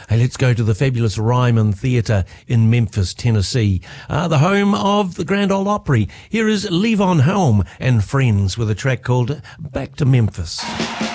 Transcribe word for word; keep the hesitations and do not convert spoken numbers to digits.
Hey, let's go to the fabulous Ryman Theatre in Memphis, Tennessee, uh, the home of the Grand Ole Opry. Here is Levon Helm and Friends with a track called Back to Memphis.